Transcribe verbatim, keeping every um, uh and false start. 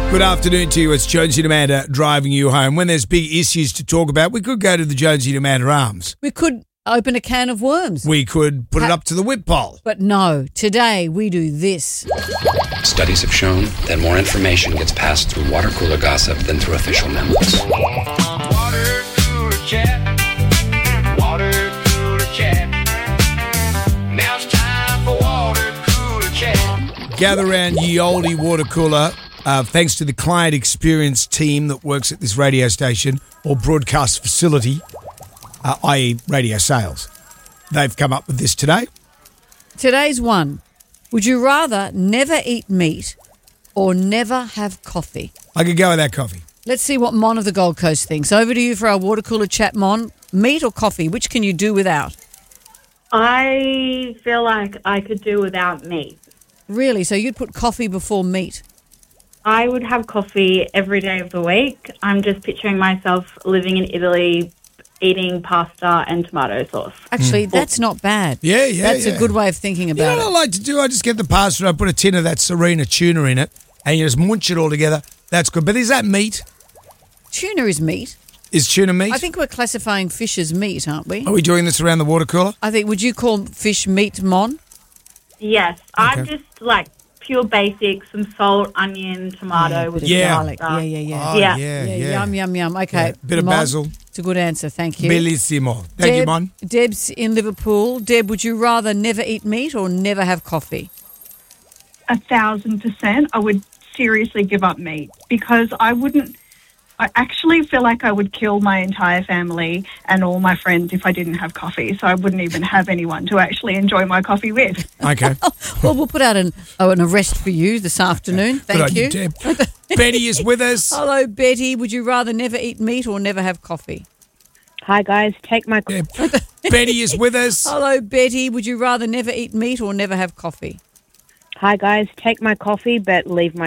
Good afternoon to you. It's Jonesy and Amanda driving you home. When there's big issues to talk about, we could go to the Jonesy and Amanda Arms. We could open a can of worms. We could put it up to the whip pole. But no, today we do this. Studies have shown that more information gets passed through water cooler gossip than through official memos. Water cooler chat. Water cooler chat. Now it's time for water cooler chat. Gather around ye olde water cooler. Uh, thanks to the client experience team that works at this radio station or broadcast facility, uh, that is radio sales. They've come up with this today. Today's one. Would you rather never eat meat or never have coffee? I could go without coffee. Let's see what Mon of the Gold Coast thinks. Over to you for our water cooler chat, Mon. Meat or coffee? Which can you do without? I feel like I could do without meat. Really? So you'd put coffee before meat? I would have coffee every day of the week. I'm just picturing myself living in Italy, eating pasta and tomato sauce. Actually, that's not bad. Yeah, yeah, That's yeah. a good way of thinking You about know what it. I like to do? I just get the pasta and I put a tin of that Serena tuna in it and you just munch it all together. That's good. But is that meat? Tuna is meat. Is tuna meat? I think we're classifying fish as meat, aren't we? Are we doing this around the water cooler? I think, would you call fish meat, Mon? Yes, I'm Okay. just like pure basics, some salt, onion, tomato with Yeah. Garlic. Yeah, yeah, yeah. Oh, Yeah. yeah, yeah. Yeah, Yum, yum, yum. Okay. Yeah, bit of Mon, basil. It's a good answer. Thank you. Bellissimo. Thank you, Deb, Mon. Deb's in Liverpool. Deb, would you rather never eat meat or never have coffee? A thousand percent. I would seriously give up meat because I wouldn't. I actually feel like I would kill my entire family and all my friends if I didn't have coffee. So I wouldn't even have anyone to actually enjoy my coffee with. Okay. Well, we'll put out an, oh, an arrest for you this afternoon. Thank Good on you. Deb. Betty is with us. Hello, Betty. Would you rather never eat meat or never have coffee? Hi guys, take my Deb. Betty is with us. Hello, Betty. Would you rather never eat meat or never have coffee? Hi guys, take my coffee but leave my